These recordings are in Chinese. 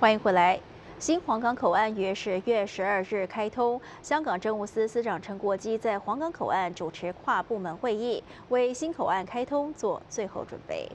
欢迎回来。新皇岗口岸于10月12日开通，香港政务司司长陈国基在皇岗口岸主持跨部门会议，为新口岸开通做最后准备。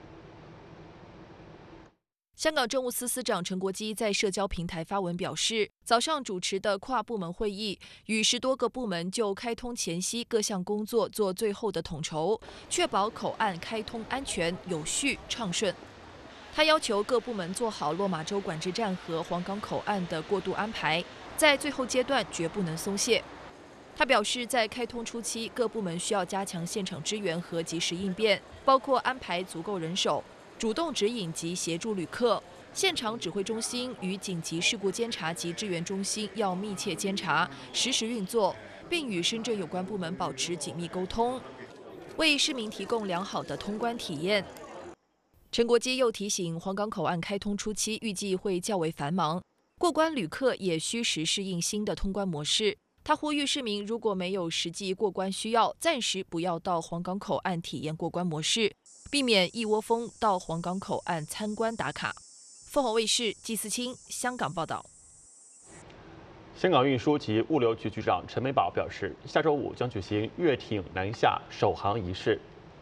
香港政务司司长陈国基在社交平台发文表示，早上主持的跨部门会议，与10多个部门就开通前夕各项工作做最后的统筹，确保口岸开通安全、有序、畅顺。他要求各部门做好落马洲管制站和皇岗口岸的过渡安排，在最后阶段绝不能松懈。他表示，在开通初期，各部门需要加强现场支援和及时应变，包括安排足够人手，主动指引及协助旅客。现场指挥中心与紧急事故监察及支援中心要密切监察、实时运作，并与深圳有关部门保持紧密沟通，为市民提供良好的通关体验。陈国基又提醒，皇岗口岸开通初期预计会较为繁忙，过关旅客也需时适应新的通关模式。他呼吁市民如果没有实际过关需要，暂时不要到皇岗口岸体验过关模式，避免一窝蜂到皇岗口岸参观打卡。凤凰卫视季思清香港报道。 香港运输及物流局局长陈美宝表示，下周5将举行粤艇南下首航仪式。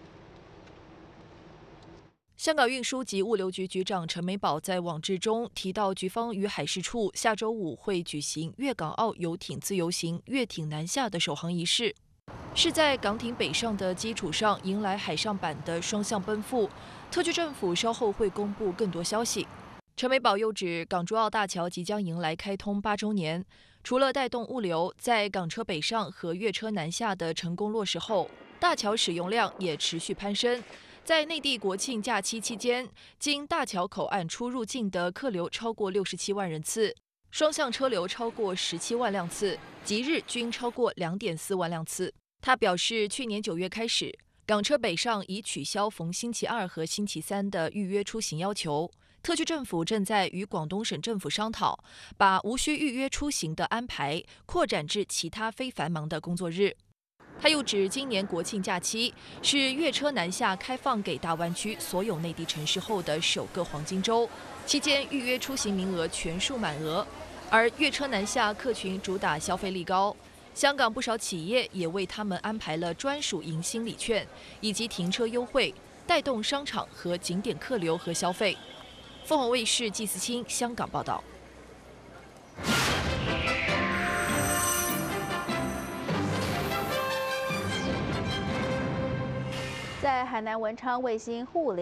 香港运输及物流局局长陈美宝在网志中提到，局方与海事处下周5会举行粤港澳游艇自由行粤艇南下的首航仪式，是在港艇北上的基础上迎来海上版的双向奔赴。特区政府稍后会公布更多消息。陈美宝又指，港珠澳大桥即将迎来开通8周年，除了带动物流在港车北上和粤车南下的成功落实后，大桥使用量也持续攀升。在内地国庆假期期间，经大桥口岸出入境的客流超过67万人次，双向车流超过17万辆次，即日均超过2.4万辆次。他表示，去年9月开始，港车北上已取消逢星期2和星期3的预约出行要求。特区政府正在与广东省政府商讨，把无需预约出行的安排扩展至其他非繁忙的工作日。他又指，今年国庆假期是粤车南下开放给大湾区所有内地城市后的首个黄金周，期间预约出行名额全数满额。而粤车南下客群主打消费力高，香港不少企业也为他们安排了专属迎新礼券以及停车优惠，带动商场和景点客流和消费。凤凰卫视季思清香港报道。 在海南文昌卫星互联